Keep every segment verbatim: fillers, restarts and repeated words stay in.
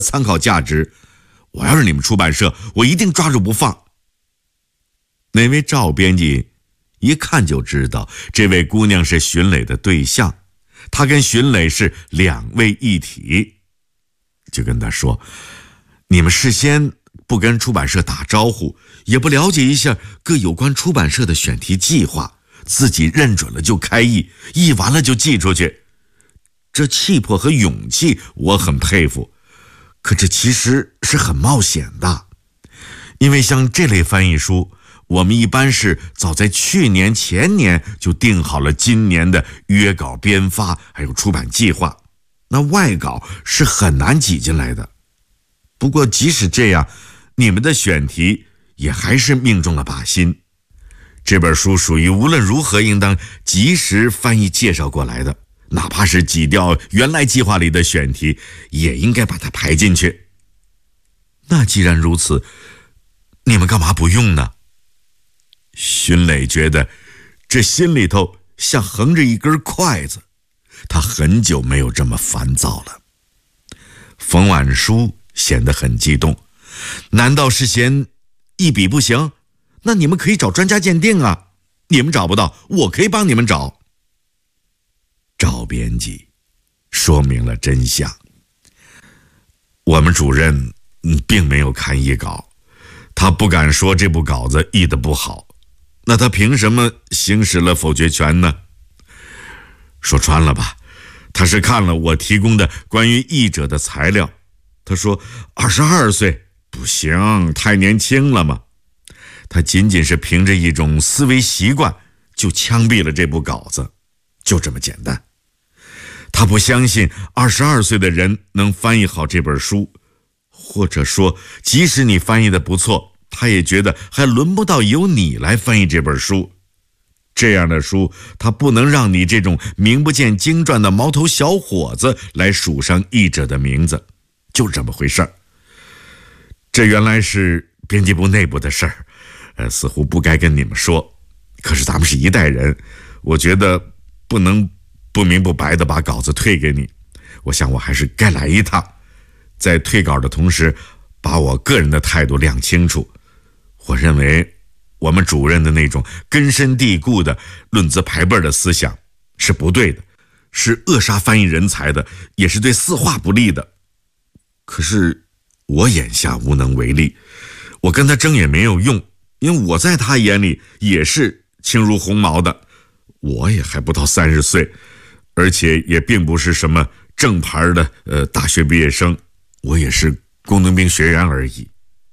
参考价值。我要是你们出版社，我一定抓住不放。那位赵编辑一看就知道这位姑娘是荀磊的对象，她跟荀磊是两位一体，就跟他说：你们事先不跟出版社打招呼，也不了解一下各有关出版社的选题计划，自己认准了就开译，译完了就寄出去，这气魄和勇气我很佩服，可这其实是很冒险的。因为像这类翻译书，我们一般是早在去年前年就定好了今年的约稿编发还有出版计划，那外稿是很难挤进来的。不过即使这样，你们的选题也还是命中了靶心。这本书属于无论如何应当及时翻译介绍过来的，哪怕是挤掉原来计划里的选题，也应该把它排进去。那既然如此，你们干嘛不用呢？荀磊觉得这心里头像横着一根筷子，他很久没有这么烦躁了。冯婉书显得很激动，难道是嫌一笔不行？那你们可以找专家鉴定啊，你们找不到，我可以帮你们找。赵编辑说明了真相，我们主任并没有看译稿，他不敢说这部稿子译得不好，那他凭什么行使了否决权呢？说穿了吧，他是看了我提供的关于译者的材料，他说二十二岁不行，太年轻了嘛。他仅仅是凭着一种思维习惯就枪毙了这部稿子，就这么简单。他不相信二十二岁的人能翻译好这本书，或者说即使你翻译的不错，他也觉得还轮不到由你来翻译这本书。这样的书他不能让你这种名不见经传的毛头小伙子来署上译者的名字，就这么回事儿。这原来是编辑部内部的事儿，呃，似乎不该跟你们说，可是咱们是一代人，我觉得不能不明不白的把稿子退给你，我想我还是该来一趟，在退稿的同时把我个人的态度亮清楚。我认为我们主任的那种根深蒂固的论资排辈的思想是不对的，是扼杀翻译人才的，也是对四化不利的。可是我眼下无能为力，我跟他争也没有用，因为我在他眼里也是轻如鸿毛的，我也还不到三十岁，而且也并不是什么正牌的呃大学毕业生，我也是工农兵学员而已。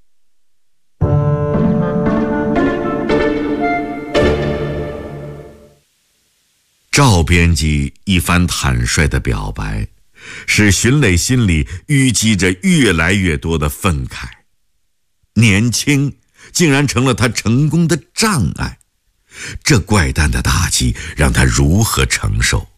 赵编辑一番坦率的表白，使荀磊心里淤积着越来越多的愤慨。年轻竟然成了他成功的障碍，这怪诞的打击让他如何承受？